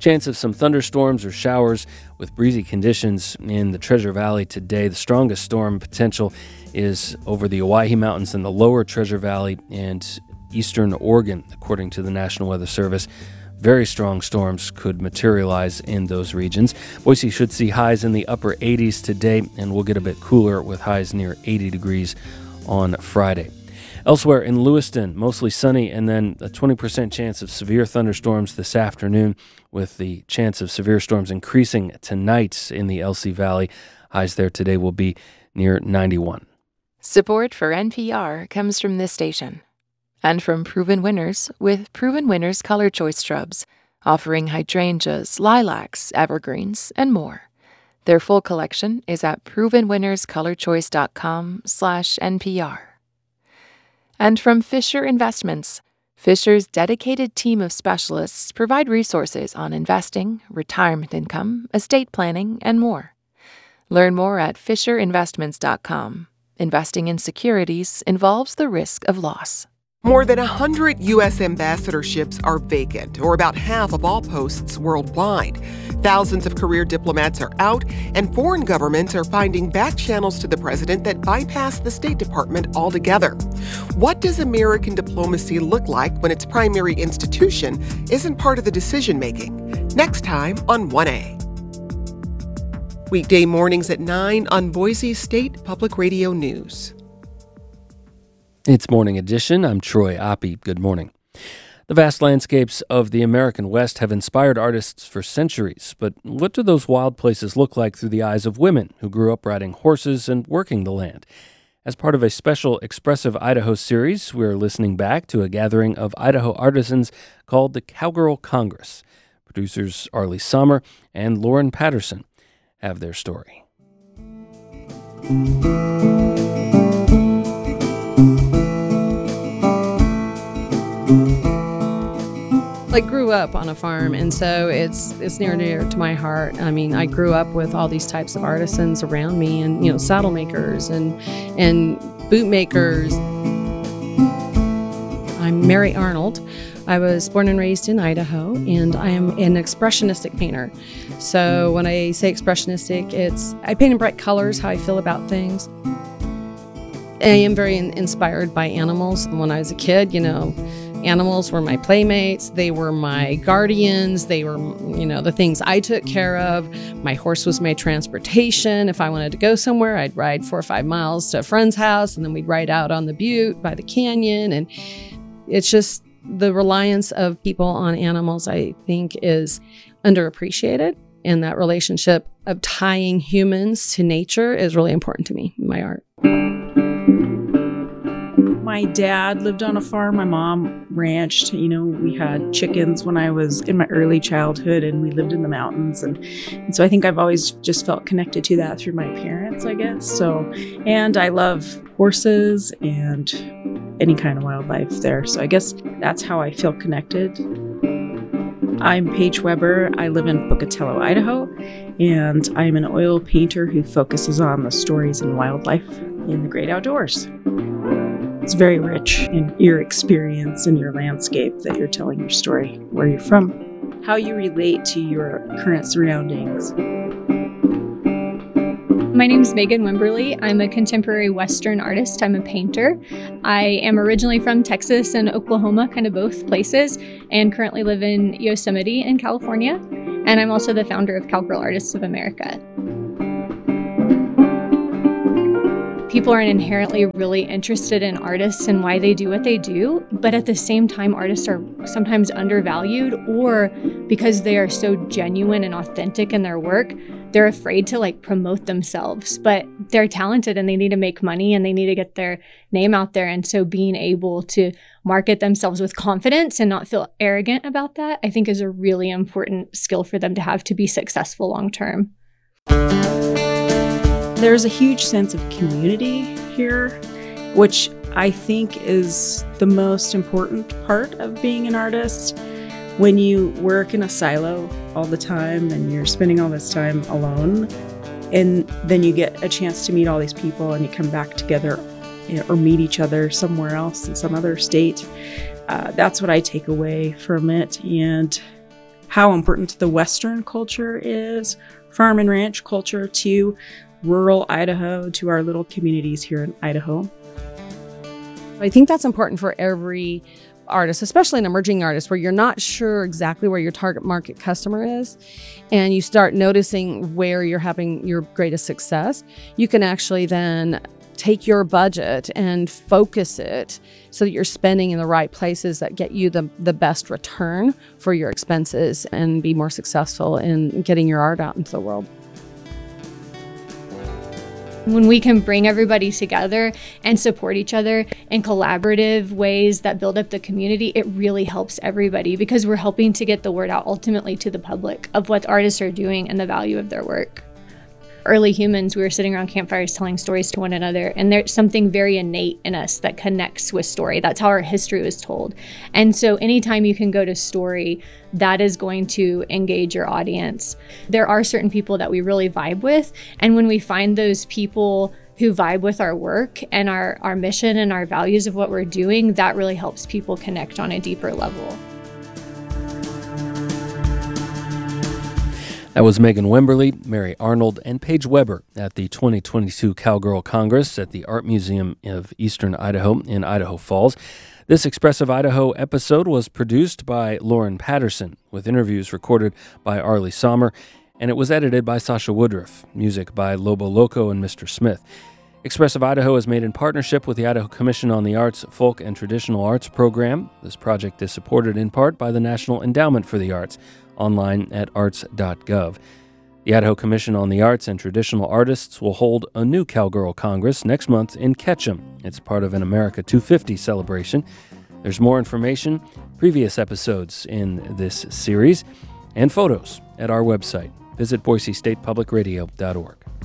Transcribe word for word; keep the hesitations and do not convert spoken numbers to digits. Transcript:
Chance of some thunderstorms or showers with breezy conditions in the Treasure Valley today. The strongest storm potential is over the Owyhee Mountains in the lower Treasure Valley and eastern Oregon, according to the National Weather Service. Very strong storms could materialize in those regions. Boise should see highs in the upper eighties today, and we'll get a bit cooler with highs near eighty degrees on Friday. Elsewhere in Lewiston, mostly sunny, and then a twenty percent chance of severe thunderstorms this afternoon, with the chance of severe storms increasing tonight in the L C Valley. Highs there today will be near ninety-one. Support for N P R comes from this station and from Proven Winners with Proven Winners Color Choice Shrubs, offering hydrangeas, lilacs, evergreens, and more. Their full collection is at proven winners color choice dot com slash N P R. And from Fisher Investments, Fisher's dedicated team of specialists provide resources on investing, retirement income, estate planning, and more. Learn more at fisher investments dot com. Investing in securities involves the risk of loss. More than one hundred U S ambassadorships are vacant, or about half of all posts worldwide. Thousands of career diplomats are out, and foreign governments are finding back channels to the president that bypass the State Department altogether. What does American diplomacy look like when its primary institution isn't part of the decision-making? Next time on one A. Weekday mornings at nine on Boise State Public Radio News. It's Morning Edition. I'm Troy Oppie. Good morning. The vast landscapes of the American West have inspired artists for centuries, but what do those wild places look like through the eyes of women who grew up riding horses and working the land? As part of a special Expressive Idaho series, we're listening back to a gathering of Idaho artisans called the Cowgirl Congress. Producers Arlie Sommer and Lauren Patterson have their story. I grew up on a farm, and so it's it's near and dear to my heart. I mean, I grew up with all these types of artisans around me, and you know, saddle makers and and boot makers. I'm Mary Arnold. I was born and raised in Idaho, and I am an expressionistic painter. So when I say expressionistic, it's I paint in bright colors, how I feel about things. I am very in, inspired by animals. When I was a kid, you know, animals were my playmates. They were my guardians. They were, you know, the things I took care of. My horse was my transportation. If I wanted to go somewhere, I'd ride four or five miles to a friend's house, and then we'd ride out on the butte by the canyon. And it's just the reliance of people on animals, I think, is underappreciated. And that relationship of tying humans to nature is really important to me in my art. My dad lived on a farm. My mom ranched. You know, we had chickens when I was in my early childhood, and we lived in the mountains. And, and so I think I've always just felt connected to that through my parents, I guess. So, and I love horses and any kind of wildlife there. So I guess that's how I feel connected. I'm Paige Weber. I live in Pocatello, Idaho, and I'm an oil painter who focuses on the stories and wildlife in the great outdoors. It's very rich in your experience and your landscape that you're telling your story, where you're from, how you relate to your current surroundings. My name is Megan Wimberly. I'm a contemporary Western artist. I'm a painter. I am originally from Texas and Oklahoma, kind of both places, and currently live in Yosemite in California. And I'm also the founder of Cowgirl Artists of America. People are inherently really interested in artists and why they do what they do, but at the same time, artists are sometimes undervalued, or because they are so genuine and authentic in their work, they're afraid to like promote themselves. But they're talented and they need to make money and they need to get their name out there. And so being able to market themselves with confidence and not feel arrogant about that, I think is a really important skill for them to have to be successful long term. There's a huge sense of community here, which I think is the most important part of being an artist. When you work in a silo all the time and you're spending all this time alone, and then you get a chance to meet all these people and you come back together or meet each other somewhere else in some other state, uh, that's what I take away from it. And how important the Western culture is, farm and ranch culture to rural Idaho, to our little communities here in Idaho. I think that's important for every artist, especially an emerging artist, where you're not sure exactly where your target market customer is, and you start noticing where you're having your greatest success. You can actually then take your budget and focus it so that you're spending in the right places that get you the, the best return for your expenses and be more successful in getting your art out into the world. When we can bring everybody together and support each other in collaborative ways that build up the community, it really helps everybody because we're helping to get the word out ultimately to the public of what artists are doing and the value of their work. Early humans, we were sitting around campfires telling stories to one another, and there's something very innate in us that connects with story. That's how our history was told. And so anytime you can go to story, that is going to engage your audience. There are certain people that we really vibe with, and when we find those people who vibe with our work and our, our mission and our values of what we're doing, that really helps people connect on a deeper level. That was Megan Wimberly, Mary Arnold, and Paige Weber at the twenty twenty-two Cowgirl Congress at the Art Museum of Eastern Idaho in Idaho Falls. This Expressive Idaho episode was produced by Lauren Patterson, with interviews recorded by Arlie Sommer, and it was edited by Sasha Woodruff. Music by Lobo Loco and Mister Smith. Expressive Idaho is made in partnership with the Idaho Commission on the Arts Folk and Traditional Arts Program. This project is supported in part by the National Endowment for the Arts, online at arts dot gov. The Idaho Commission on the Arts and Traditional Artists will hold a new Cowgirl Congress next month in Ketchum. It's part of an America two fifty celebration. There's more information, previous episodes in this series, and photos at our website. Visit boise state public radio dot org.